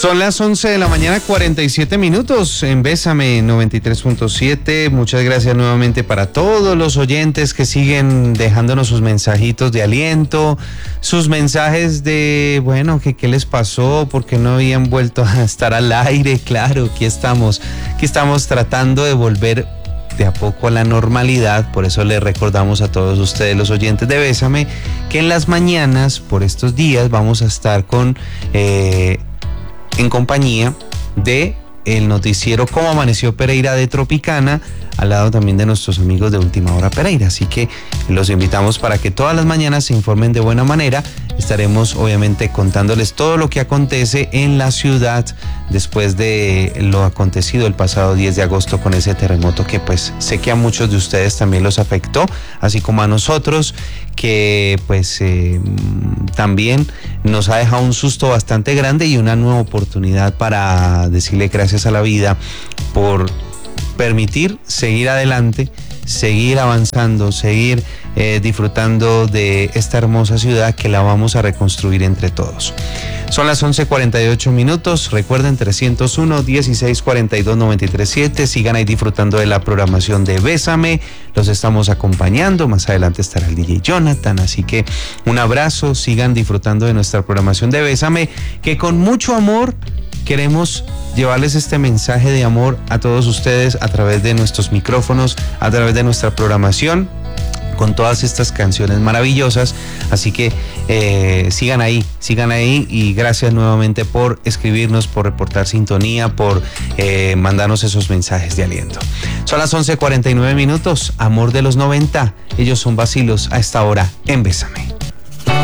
Son las 11 de la mañana, 47 minutos en Bésame 93.7. Muchas gracias nuevamente para todos los oyentes que siguen dejándonos sus mensajitos de aliento, sus mensajes de, bueno, que qué les pasó, porque no habían vuelto a estar al aire. Claro, aquí estamos tratando de volver de a poco a la normalidad. Por eso les recordamos a todos ustedes, los oyentes de Bésame, que en las mañanas, por estos días, vamos a estar en compañía de el noticiero Cómo Amaneció Pereira de Tropicana, al lado también de nuestros amigos de Última Hora Pereira. Así que los invitamos para que todas las mañanas se informen de buena manera. Estaremos obviamente contándoles todo lo que acontece en la ciudad después de lo acontecido el pasado 10 de agosto con ese terremoto que pues sé que a muchos de ustedes también los afectó, así como a nosotros, que pues también nos ha dejado un susto bastante grande y una nueva oportunidad para decirle gracias a la vida por permitir seguir adelante, seguir avanzando, seguir disfrutando de esta hermosa ciudad que la vamos a reconstruir entre todos. Son las 11:48 minutos. Recuerden, 301-1642-937. Sigan ahí disfrutando de la programación de Bésame. Los estamos acompañando. Más adelante estará el DJ Jonathan. Así que un abrazo. Sigan disfrutando de nuestra programación de Bésame, que con mucho amor queremos llevarles este mensaje de amor a todos ustedes a través de nuestros micrófonos, a través de nuestra programación, con todas estas canciones maravillosas. Así que sigan ahí y gracias nuevamente por escribirnos, por reportar sintonía, por mandarnos esos mensajes de aliento. Son las 11:49 minutos, amor de los 90. Ellos son Vacilos a esta hora en Bésame.